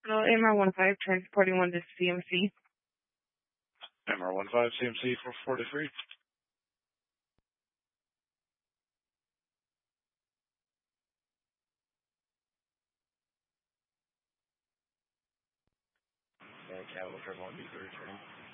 Hello, MR15 transporting one to CMC. MR15 CMC 443. Capital Triple 1B returning.